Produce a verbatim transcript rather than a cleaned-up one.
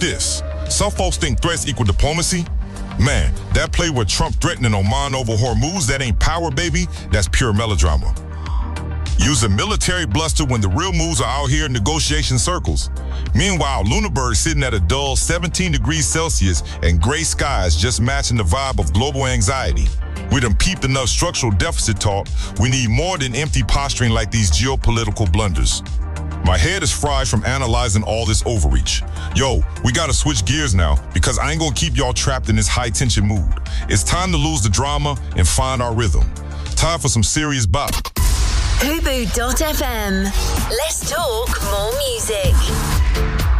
this. Some folks think threats equal diplomacy. Man, that play with Trump threatening Oman over Hormuz, that ain't power, baby. That's pure melodrama. Using military bluster when the real moves are out here in negotiation circles. Meanwhile, Lunenburg sitting at a dull seventeen degrees Celsius and gray skies just matching the vibe of global anxiety. We done peeped enough structural deficit talk. We need more than empty posturing like these geopolitical blunders. My head is fried from analyzing all this overreach. Yo, we gotta switch gears now because I ain't gonna keep y'all trapped in this high tension mood. It's time to lose the drama and find our rhythm. Time for some serious bop. Hubu dot F M. Let's talk more music.